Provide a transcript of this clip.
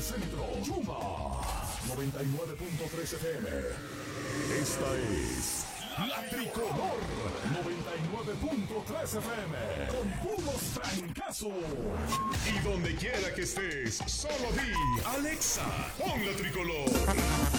centro. Yuma 99.3 FM. Esta es La Tricolor 99.3 FM. Con puros trancazos. Y donde quiera que estés, solo di Alexa, pon La Tricolor.